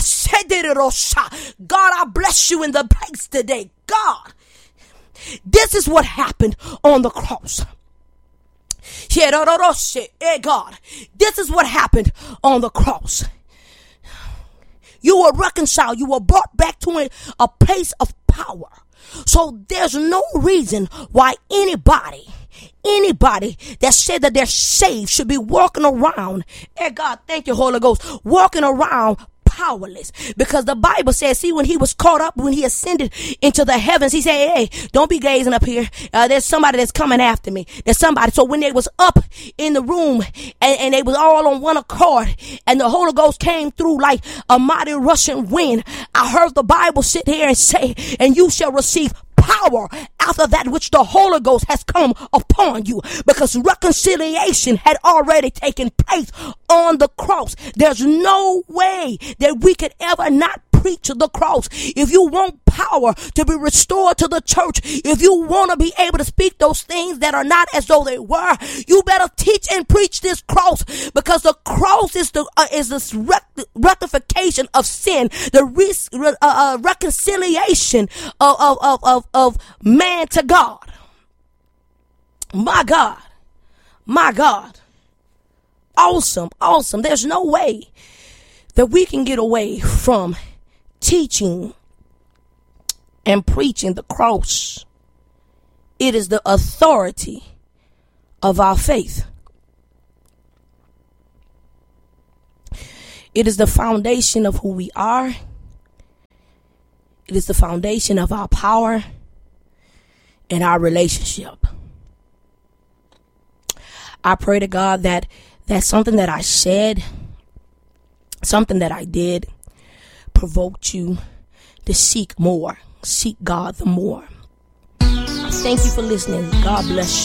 God, I bless you in the place today. God, this is what happened on the cross. God, this is what happened on the cross. You were reconciled. You were brought back to a place of power. So there's no reason why anybody that said that they're saved should be walking around. Hey God, thank you, Holy Ghost. Walking around powerless, because the Bible says, see, when he was caught up, when he ascended into the heavens, he said, hey, don't be gazing up here. There's somebody that's coming after me. There's somebody. So when they was up in the room and they was all on one accord and the Holy Ghost came through like a mighty rushing wind, I heard the Bible sit here and say, and you shall receive power after that which the Holy Ghost has come upon you, because reconciliation had already taken place on the cross. There's no way that we could ever not preach the cross. If you want power to be restored to the church, if you want to be able to speak those things that are not as though they were, you better teach and preach this cross, because the cross is this rectification of sin, the reconciliation of man to God. My God, my God. Awesome. There's no way that we can get away from teaching and preaching the cross. It is the authority of our faith. It is the foundation of who we are. It is the foundation of our power and our relationship. I pray to God that something that I said, something that I did, provoked you to seek more. Seek God the more. Thank you for listening. God bless you.